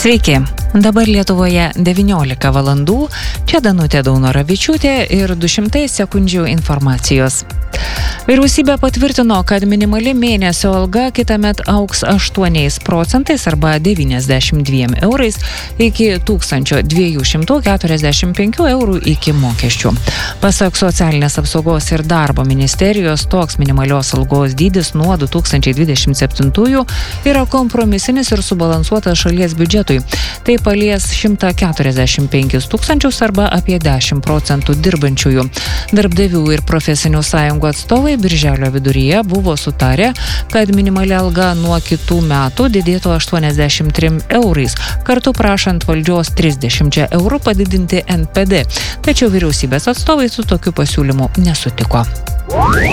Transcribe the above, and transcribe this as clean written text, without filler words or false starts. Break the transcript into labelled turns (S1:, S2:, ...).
S1: Sveiki, dabar Lietuvoje 19 valandų, čia Danutė Daunoravičiūtė ir 200 sekundžių informacijos. Vyriausybė patvirtino, kad minimali mėnesio alga kitąmet augs 8% arba 92 eurais iki 1245 eurų iki mokesčių. Pasak Socialinės apsaugos ir darbo ministerijos, toks minimalios algos dydis nuo 2027 yra kompromisinis ir subalansuotas šalies biudžetui. Tai palies 145 tūkstančius arba apie 10% dirbančiųjų. Darbdavių ir profesinių sąjungų atstovai birželio viduryje buvo sutarę, kad minimali alga nuo kitų metų didėtų 83 eurais, kartu prašant valdžios 30 eurų padidinti NPD. Tačiau vyriausybės atstovai su tokiu pasiūlymu nesutiko.